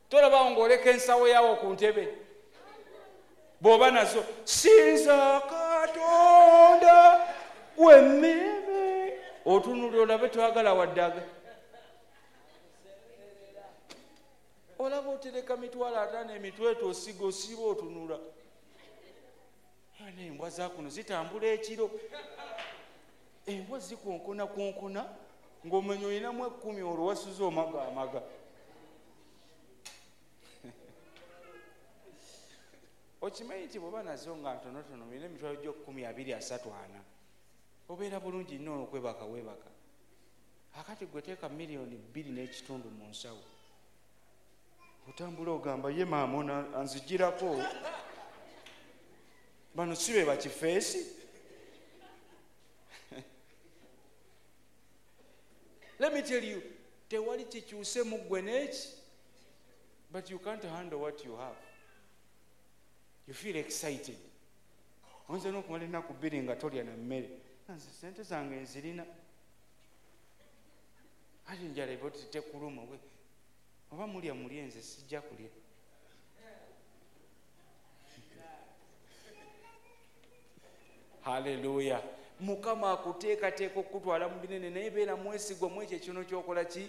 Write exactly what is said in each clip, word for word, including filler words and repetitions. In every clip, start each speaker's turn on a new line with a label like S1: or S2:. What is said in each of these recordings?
S1: tolaba ng'oleka ensawo yawo ku ntebe bw'oba nazo. Sinza Katonda w'emmeme, otunulira olabe twagala waddaga. Olaba otereka mitwalo ataano emitwetwe osiga osiba otunula. Embwa zakuno zitambula ekiro, embwa zikonkona konkona ng'omenya olinamu ekkumi olwo wasuza omaga amaga. Okimanyi nti bw'oba nazo nga ntonotono olina emitwalo gy'okkumi abiri asatu ana, obeera bulungi nnyo okwebaka weebaka. Akati gwe teeka miliyoni bbiri n'ekitundu mu nsawo, otambula ogamba ye maama anzigirako. Bano si be bakifeesi. Let me tell you, tewali kikyuse mu ggwe n'eki, but you can't handle what you have. You feel excited. Oyinza n'okumala ennaku bbiri nga tolya na mmere. Nze sente zange nzirina. Ate enjala eba tekuluma we. Oba mulya mulye, nze sijja kulya. Haleluya. Mukama akuteekateeka okutwala mu binene, naye beera mwesigwa mu ekyo ekino ky'okola ki?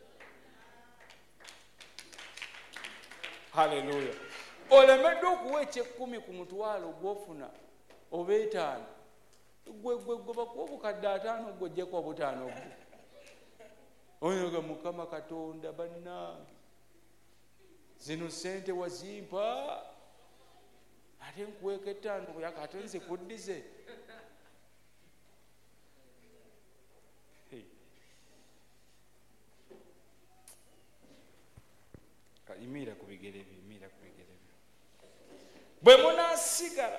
S1: Haleluya. Olemedde okuwa ekyekkumi ku mutwalo gw'ofuna oba etaano, gwe gwe gwe bakuwa obukadde ataano gwe ojjeko obutaano gwe. Oyoga Mukama Katonda bannange, zino sente wazimpa, ate nkuweeka ettaano yakate nze kuddize. Yimiira ku bigere bye, yimiira ku bigere bye. Bwe munaasigala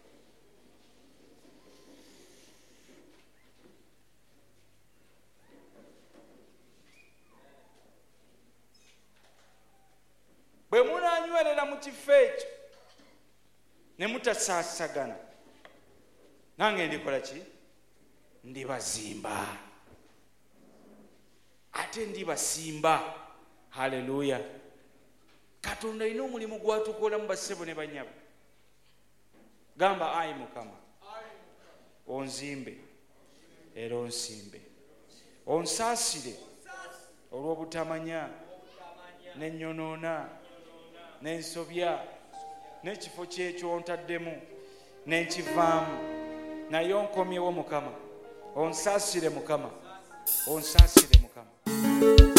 S1: bwe munaanywerera mu kifo ekyo ne mutasaasagana, nange ndikola ki? Ndibazimba ate ndibasimba. Haleluya. Katonda alina omulimu gw'atukolamu bassebo ne banyabo. Gamba ayi Mukama, onzimbe era onsimbe, onsaasire olw'obutamanya n'ennyonoona n'ensobya n'ekifo kyekyo ontaddemu n'enkivaamu, naye onkomyewo Mukama. Onsaasire Mukama, onsaasire Mukama.